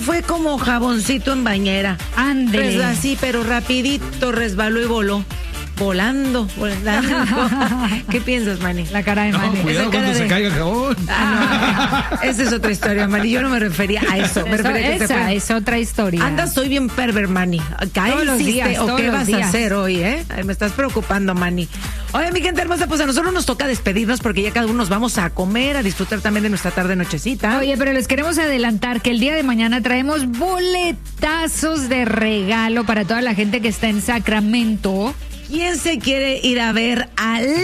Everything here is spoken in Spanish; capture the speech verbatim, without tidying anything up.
fue como jaboncito en bañera. Ándele. Pues así, pero rapidito resbaló y voló. Volando, volando. ¿Qué piensas, Manny? La cara de No, Manny. cuidado cara cuando de- se caiga el jabón. Ah, no. Esa es otra historia, Manny. Yo no me refería a eso. Me Eso- refería a que se esa fue. es otra historia. Andas hoy bien perver, Manny. ¿Qué Todos los hiciste días, o todos qué los vas días. a hacer hoy, eh? Ay, me estás preocupando, Manny. Oye, mi gente hermosa, pues a nosotros nos toca despedirnos porque ya cada uno nos vamos a comer, a disfrutar también de nuestra tarde nochecita. Oye, pero les queremos adelantar que el día de mañana traemos boletazos de regalo para toda la gente que está en Sacramento. ¿Quién se quiere ir a ver al